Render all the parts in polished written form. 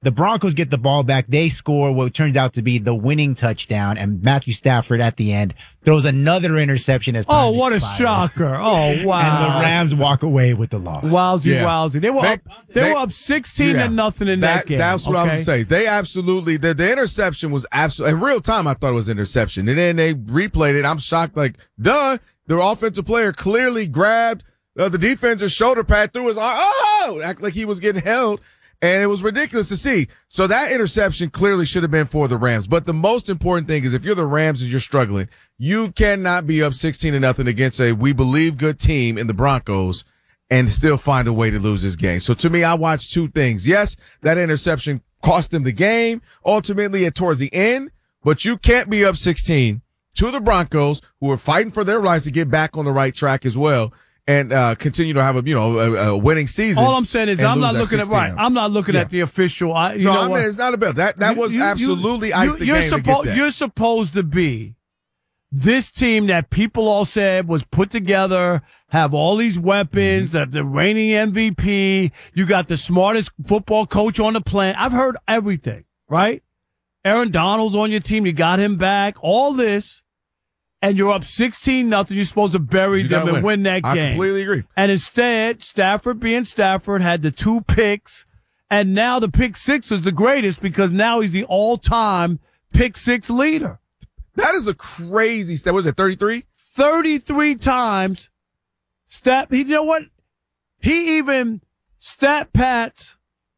The Broncos get the ball back. They score what turns out to be the winning touchdown, and Matthew Stafford at the end throws another interception as time what expires. a shocker. Oh, wow. And the Rams walk away with the loss. Wowsy. They were up 16-0 in that game. That's what I was going to say. They absolutely, the interception was absolutely, in real time, I thought it was interception. And then they replayed it. I'm shocked, like, duh, the offensive player clearly grabbed the defender's shoulder pad through his arm. Act like he was getting held. And it was ridiculous to see. So that interception clearly should have been for the Rams. But the most important thing is if you're the Rams and you're struggling, you cannot be up 16-0 against a we believe good team in the Broncos and still find a way to lose this game. So to me, I watched two things. Yes, that interception cost them the game ultimately towards the end, but you can't be up 16 to the Broncos who are fighting for their rights to get back on the right track as well. And continue to have a winning season. All I'm saying is I'm not looking at I'm not looking at the official. It's not about that. That was absolutely iced the game. You're supposed to be this team that people all said was put together, have all these weapons, the reigning MVP. You got the smartest football coach on the planet. I've heard everything, right? Aaron Donald's on your team. You got him back. All this. And you're up 16-0. You're supposed to bury them and win that game. I completely agree. And instead, Stafford being Stafford had the 2 picks. And now the pick 6 is the greatest because now he's the all-time pick 6 leader. That is a crazy stat. Was it 33? 33 times. You know what? He even stat pats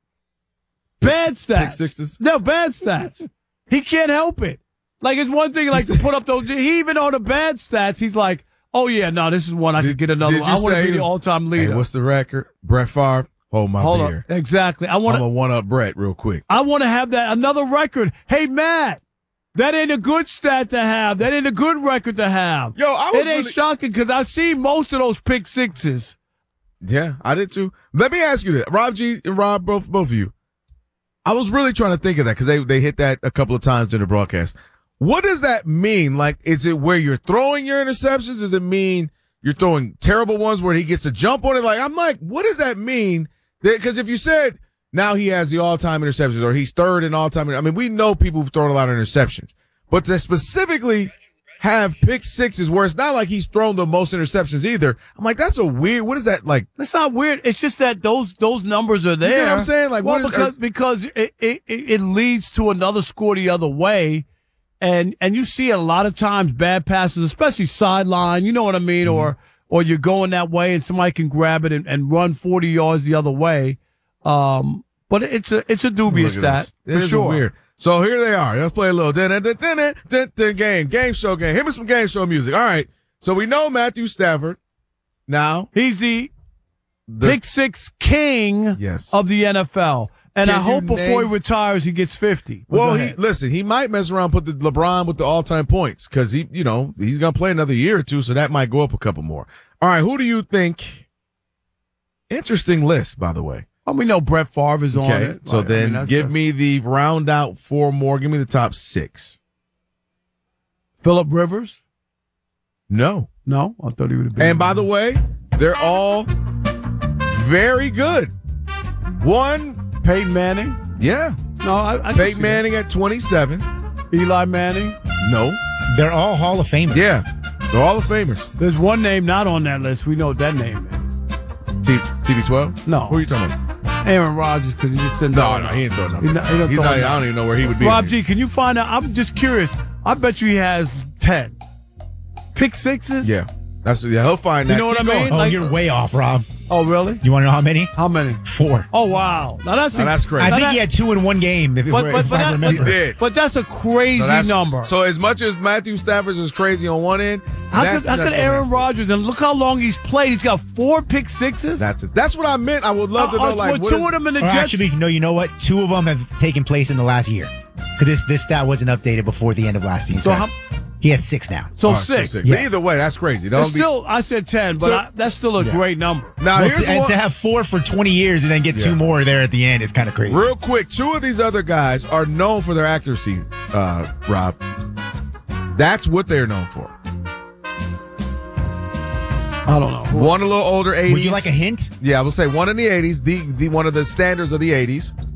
bad stats. Pick sixes? No, bad stats. He can't help it. Like, it's one thing, like, to put up those, he even on the bad stats, he's like, oh, yeah, no, this is one I could get another one. I want to be the all-time leader. Hey, what's the record? Brett Favre, hold beer. Exactly. I'm going to one-up Brett real quick. I want to have that, another record. Hey, Matt, that ain't a good stat to have. That ain't a good record to have. It ain't shocking because I see most of those pick sixes. Yeah, I did too. Let me ask you this. Rob G and Rob, both of you. I was really trying to think of that because they hit that a couple of times in the broadcast. What does that mean? Like, is it where you're throwing your interceptions? Does it mean you're throwing terrible ones where he gets a jump on it? Like, I'm like, what does that mean? Because if you said now he has the all-time interceptions or he's third in all-time, I mean, we know people who've thrown a lot of interceptions, but to specifically have pick sixes where it's not like he's thrown the most interceptions either. I'm like, that's a weird, what is that like? That's not weird. It's just that those numbers are there. You know what I'm saying? Like, well, because it leads to another score the other way. And you see a lot of times bad passes, especially sideline, you know what I mean? Or you're going that way and somebody can grab it and run 40 yards the other way. But it's a dubious stat. For sure. Weird. So here they are. Let's play a little game show game. Hit me some game show music. All right. So we know Matthew Stafford now. He's the pick six king of the NFL. And I hope before he retires, he gets 50. Well, he might mess around, put the LeBron with the all-time points because he's going to play another year or two, so that might go up a couple more. All right, who do you think? Interesting list, by the way. Oh, we know Brett Favre is on it. So give me the round out 4 more. Give me the top 6. Phillip Rivers? No. No? I thought he would have been. And by the way, they're all very good. One. Peyton Manning? Yeah. No, I Peyton Manning at 27. Eli Manning? No. They're all Hall of Famers. Yeah. They're all the Famers. There's one name not on that list. We know what that name is. TB12? No. Who are you talking about? Aaron Rodgers, because he just didn't No, he ain't throwing nothing. I don't even know where he would be. Rob G, can you find out? I'm just curious. I bet you he has 10. Pick sixes? Yeah. He'll find that. You know what I mean? Oh, you're way off, Rob. Oh, really? You want to know how many? How many? 4. Oh, wow. Now that's crazy. I think he had 2 in one game, if I remember. He did. But that's a crazy number. So as much as Matthew Stafford is crazy on one end, how could Aaron Rodgers, and look how long he's played, he's got 4 pick sixes? That's it. That's what I meant. I would love to know, like, what 2 of them in the Jets? Actually, no, you know what? 2 of them have taken place in the last year. Because this stat wasn't updated before the end of last season. So he has 6 now. So 6. Yes. But either way, that's crazy. I said 10, but that's still a great number. Now, and to have 4 for 20 years and then get 2 more there at the end is kind of crazy. Real quick, 2 of these other guys are known for their accuracy, Rob. That's what they're known for. I don't know. One a little older, 80s. Would you like a hint? Yeah, I will say one in the 80s, the one of the standards of the 80s.